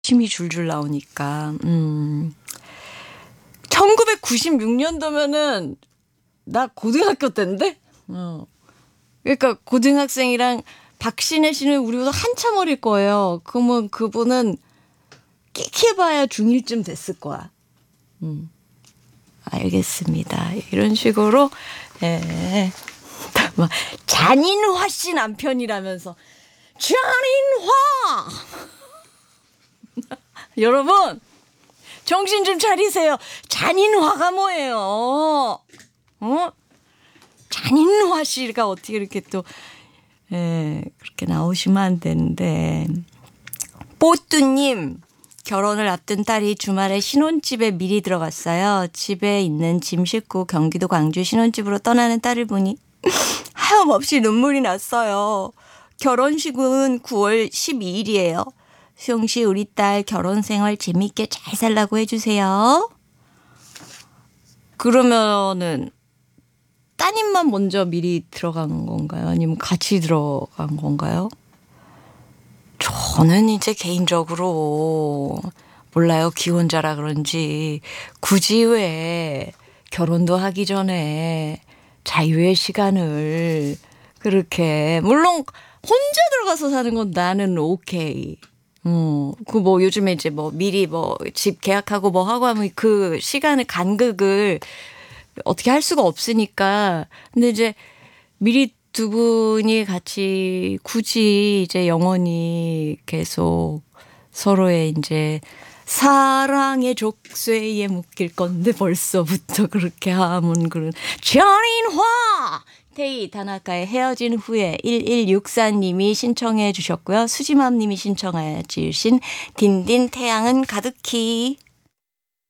침이 줄줄 나오니까. 1996년도면은 나 고등학교 때인데? 그러니까 고등학생이랑 박신혜 씨는 우리보다 한참 어릴 거예요. 그러면 그분은 끼키해봐야 중1쯤 됐을 거야. 알겠습니다. 이런 식으로 막 잔인화 씨 남편이라면서 잔인화 여러분 정신 좀 차리세요. 잔인화가 뭐예요? 잔인화 씨가 어떻게 이렇게 또 그렇게 나오시면 안 되는데. 뽀뚜님, 결혼을 앞둔 딸이 주말에 신혼집에 미리 들어갔어요. 집에 있는 짐 싣고 경기도 광주 신혼집으로 떠나는 딸을 보니 하염없이 눈물이 났어요. 결혼식은 9월 12일이에요. 수영 씨, 우리 딸 결혼 생활 재밌게 잘 살라고 해주세요. 그러면은 따님만 먼저 미리 들어간 건가요? 아니면 같이 들어간 건가요? 저는 이제 개인적으로 몰라요. 기혼자라 그런지 굳이 왜 결혼도 하기 전에 자유의 시간을 그렇게, 물론 혼자 들어가서 사는 건 나는 오케이. 그 뭐 요즘에 이제 뭐 미리 뭐 집 계약하고 뭐 하고 하면 그 시간을 간극을 어떻게 할 수가 없으니까. 근데 이제 미리 두 분이 같이 굳이 이제 영원히 계속 서로의 이제 사랑의 족쇄에 묶일 건데 벌써부터 그렇게 하면 그런 잔인화. 테이 다나카의 헤어진 후에 1164님이 신청해 주셨고요. 수지맘님이 신청해 주신 딘딘 태양은 가득히.